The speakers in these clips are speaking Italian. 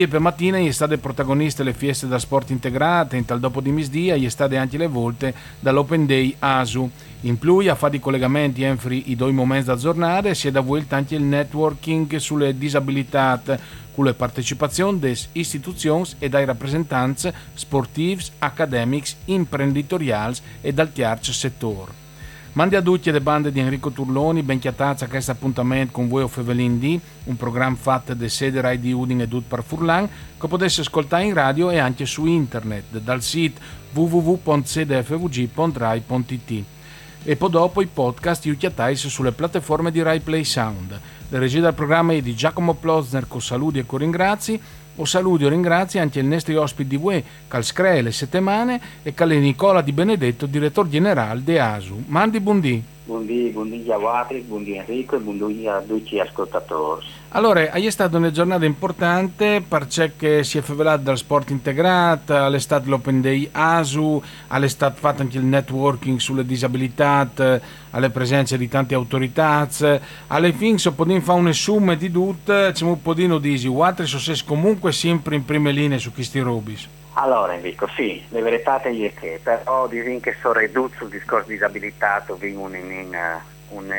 E per mattina è state protagoniste le feste da sport integrate, in tal dopo di misdia è state anche le volte dall'Open Day ASU. In più, a fare i collegamenti entro i due momenti da giornata, si è da vuelta anche il networking sulle disabilità, con le partecipazioni delle istituzioni e dai rappresentanti sportivi, accademici, imprenditoriali e dal terzo settore. Mandi a tutti le bande di Enrico Turloni, ben chiatazza a questo appuntamento con voi o Fevelin D, un programma fatto da sede Rai di Udine e Dut per Furlan, che potesse ascoltare in radio e anche su internet, dal sito www.cdfvg.rai.it. E poi dopo i podcast chiatais sulle piattaforme di Rai Play Sound. La regia del programma è di Giacomo Plozner con saluti e ringrazi. O saluti o ringrazi anche il nostro ospite di UE, Cal Scree le settimane e Cal Nicola Di Benedetto, direttore generale de ASU. Mandi buondì. Buondì a voi, buondì Enrico e buondì a tutti gli ascoltatori. Allora, è stata una giornata importante perché si è favelato dal sport integrato, all'estate l'Open Day ASU, all'estate fatto anche il networking sulle disabilità, alle presenze di tante autorità, alle fine si può fare una somma di tutto, c'è un po' di notisi, altri sono comunque sempre in prime linee su questi rubis. Allora Enrico, sì, le verità è che però dicono che sono ridotto sul discorso di disabilità, vengono un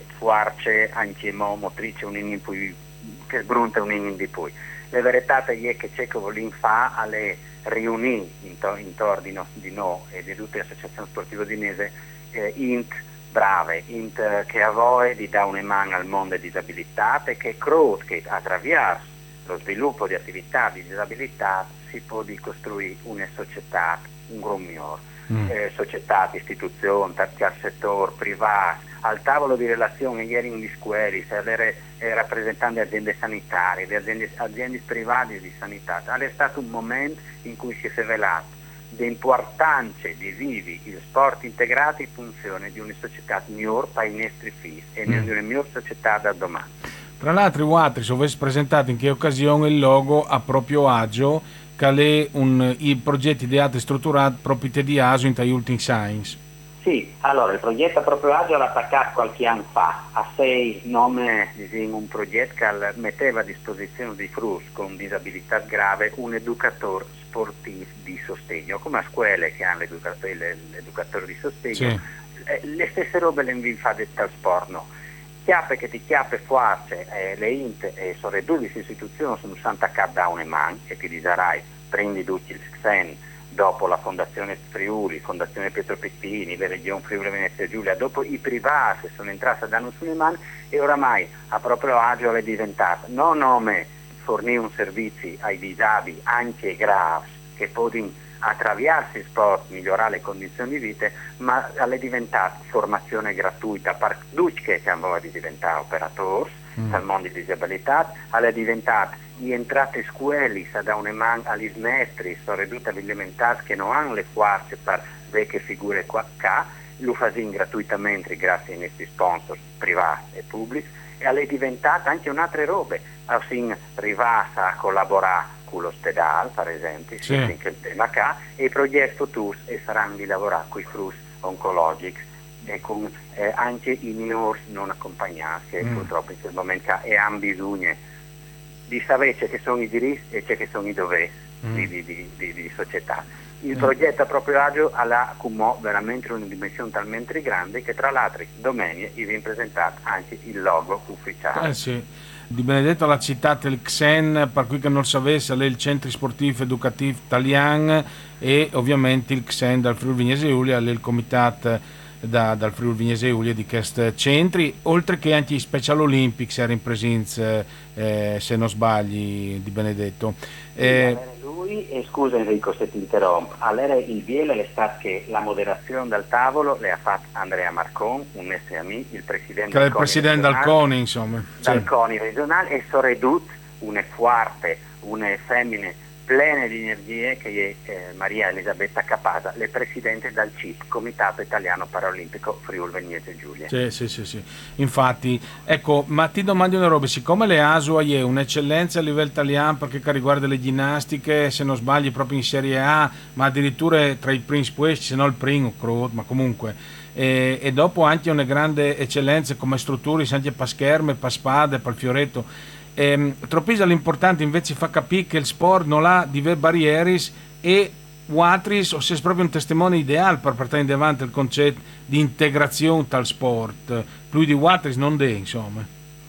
forze anche motrice, un in poi che sbrunta un in di poi. Le verità è che c'è che vogliono fare alle riunire intorno di noi e di tutte le associazioni sportive udinese int brave, int che a voi di dare una mano al mondo di disabilità e che credo che attraverso lo sviluppo di attività di disabilità si può costruire una società, un grummior, società, istituzioni, terzo settore, privati, al tavolo di relazioni ieri in scuole, avere rappresentanti di aziende sanitarie, di aziende private di sanità. È stato un momento in cui si è rivelato l'importanza di vivere il sport integrato in funzione di una società migliore per i nostri figli e di una migliore società da domani. Tra l'altro, Watri, se avessi presentato in che occasione il logo a proprio agio, che è i progetti ideati e strutturati proprio di ASU in Ultimate Science. Sì, allora il progetto a proprio agio l'ha attaccato qualche anno fa, a 6 nome di un progetto che metteva a disposizione di FRUS con disabilità grave un educatore sportivo di sostegno, come a scuole che hanno l'educatore di sostegno, sì. Le stesse robe le invia fa del sport, no? Chiappe che ti chiappe forze, le int e sono due istituzioni sono Santa Cap da una man e ti disarai prendi tutti il XEN dopo la Fondazione Friuli, Fondazione Pietro Pettini, le Regioni Friuli Venezia Giulia, dopo i privati sono entrati a danno sulle mani e oramai a proprio agio è diventato non nome fornire un servizio ai disabili anche gravi che possono attraverso il sport migliorare le condizioni di vita, ma è diventata formazione gratuita per tutti che siamo diventati operatori nel mondo di disabilità, è diventata di entrate scuole, da una mano agli maestri, sono ridotte agli elementari che non hanno le forze per vecchie figure qua, lo fanno gratuitamente grazie ai nostri sponsor privati e pubblici e è diventata anche un'altra roba, sin rivasa a collaborare con l'ospedale, per esempio, sì. Anche il tema qua, e i progetti futuri saranno di lavorare con i FRUS oncologici e con anche i minori non accompagnati, che purtroppo in questo momento e hanno bisogno di sapere che sono i diritti e che sono i doveri di società. Il progetto a proprio agio ha come veramente una dimensione talmente grande che tra l'altro domenica vi viene presentato anche il logo ufficiale. Sì. Di Benedetto l'ha citato il XEN, per cui che non sapesse, è il Centro Sportivo Educativo Italiano e ovviamente il XEN dal Friuli Venezia Giulia, è il comitato dal Friuli Venezia Giulia di questi centri, oltre che anche i Special Olympics era in presenza, se non sbagli, di Benedetto. Lui, e scusa Enrico se ti interrompo, allora il biele è stato che la moderazione del tavolo le ha fatto Andrea Marcon, un nostro amico, il presidente del CONI, insomma. Dal CONI regionale e Soredut, una forte, una femmine plene di energie che è Maria Elisabetta Capasa, le presidente del CIP, Comitato Italiano Paralimpico Friuli Venezia Giulia. Sì. Infatti, ecco, ma ti domandi una roba, siccome le ASU è un'eccellenza a livello italiano perché riguarda le ginnastiche, se non sbagli proprio in Serie A, ma addirittura tra i primi puesti, se no il primo, ma comunque, e dopo anche una grande eccellenza come strutture, anche per scherme, per spade, per fioretto. Tropisa l'importante invece fa capire che il sport non ha diverse barriere e Watris o se è proprio un testimone ideale per portare in avanti il concetto di integrazione tal sport, più di Watris non de, insomma.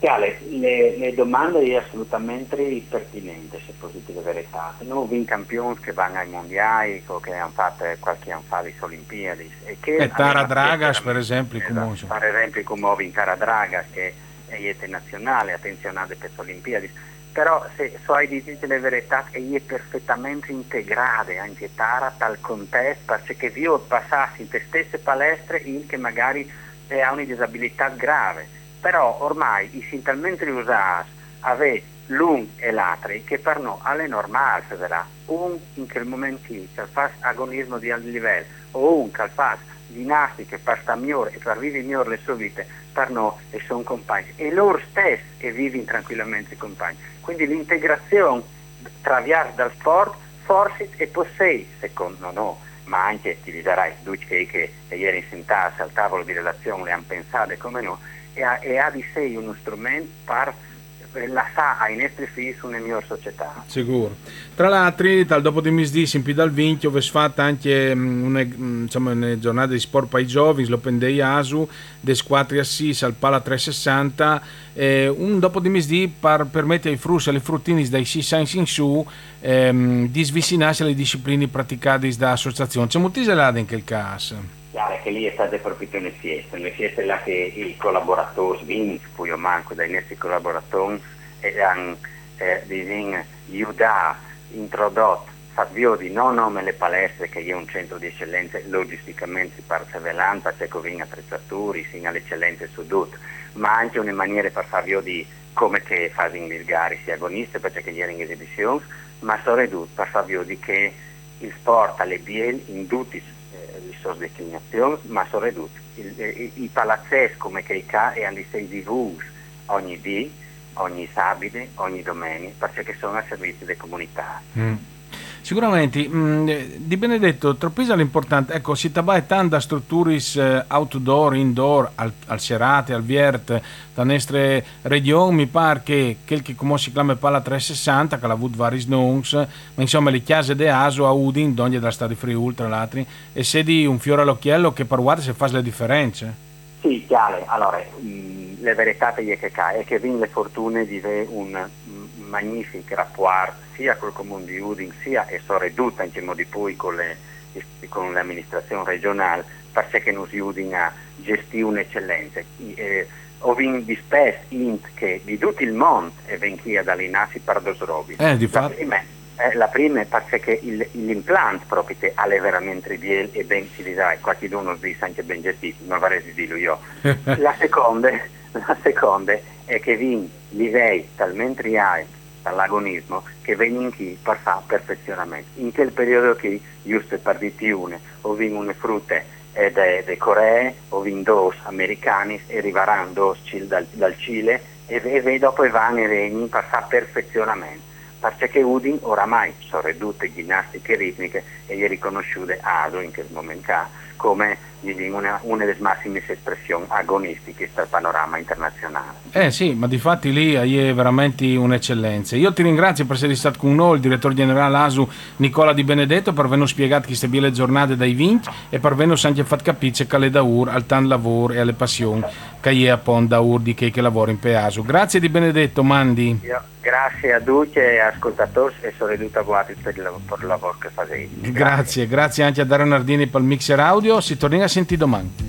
Le domande sono assolutamente pertinenti, se positive verità. Noi abbiamo campioni che vanno ai mondiali o che hanno fatto qualche anno fa le Olimpiadi. E Tara Dragas, per esempio, esatto, per esempio come Tara Dragas, che è internazionale, attenzionate per le Olimpiadi. Però se so hai detto le verità che è perfettamente integrata anche Tara tal contesto, perché vi ho passato in te stesse palestre in che magari ha una disabilità grave. Però ormai i talmente usati avere l'un e l'altro che per noi alle normali verrà un in quel momento che fa agonismo di alto livello o un che fa ginastiche per sta migliore e per vivere migliore le sue vite per noi e sono compagni e loro stessi e vivono tranquillamente compagni. Quindi l'integrazione traviata dal sport forse è possibile, secondo noi, ma anche ti dirai che ieri in sintassi al tavolo di relazione le hanno pensate come no, e ha di sé uno strumento per lasciare ai nostri figli una migliore società. Sicuro. Tra l'altro, dal dopo di misdì, in più dal vinchio, vi fatta anche una giornata di sport per i giovani, l'Open Day ASU, dei 4 assis al Pala 360, un dopo di misdì per permettere ai frus e alle fruttini dai 6 anni in su di svicinarsi alle discipline praticate da associazione. C'è molti gelati in quel caso. Chiaro che lì è stata proprio una fiesta là che i collaboratori vincono, poi io manco dai nostri collaboratori e hanno aiutato, introdotto, fatto di non nome le palestre che è un centro di eccellenza logisticamente perseverante, perché con attrezzature, sino all'eccellenza su tutto, ma anche una maniera per far di come che fanno in gare sia agonisti, perché ieri in esibizione, ma soprattutto per far di che il sport alle biel in tutti le sue declinazioni, ma soprattutto i palazzeschi come che i ca e hanno sei divus ogni dì, ogni sabato, ogni domenica, perché sono a servizio delle comunità. Sicuramente, di Benedetto, Tropisa l'importante, ecco, si tratta tante strutture outdoor, indoor, al Serate, al Viert, da nostre regioni, mi pare che quel che come si chiama Pala 360, che ha avuto vari noms, ma insomma le chiese de Aso a Udin, donde della Stadi Friuli, tra l'altro, e se di un fiore all'occhiello che per guardare se fa le differenze. Sì, chiaro, allora, le verità è che vin le fortune di avere un magnifico rapporto sia col comune di Udin sia e soprattutto anche in modi poi con l'amministrazione regionale perché non si Udin a gestire un'eccellenza. Ho vinto di spesso che di tutto il mondo e venchia dalle nasi per dos robi. La prima è perché l'impianto proprio è veramente bien e ben si dirà, qualcuno dice anche ben gestito, non vorrei dirlo io. La seconda è che vi livelli talmente alti dall'agonismo che vengono qui per fare perfezionamento. In quel periodo qui, giusto per dirti o vincono una frutte de Corea, o vincono due americani, e arriveranno due dal Cile e dopo vanno e vengono per fare perfezionamento. Perché Udin oramai sono ridotte ginnastiche ritmiche e è riconosciuta in quel momento come una delle massime espressioni agonistiche del panorama internazionale. Sì, ma di fatti lì è veramente un'eccellenza. Io ti ringrazio per essere stato con noi, il direttore generale ASU Nicola Di Benedetto, per averci spiegato che queste le giornate dai vinci e per averci anche fatto capire che le daur al tan lavoro e alle passioni che è appunto daur di che lavora in Peasu. Grazie Di Benedetto, Mandi. Grazie a tutti e ascoltatori e soprattutto a voi per il lavoro che fate. Grazie anche a Dario Nardini per il mixer audio. Si torna a sentire domani.